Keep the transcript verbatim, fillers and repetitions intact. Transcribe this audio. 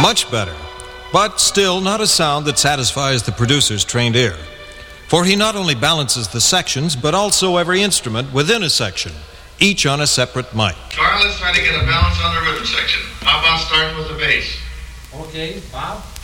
Much better, but still not a sound that satisfies the producer's trained ear. For he not only balances the sections, but also every instrument within a section, each on a separate mic. All right, let's try to get a balance on the rhythm section. How about starting with the bass? Okay, Bob.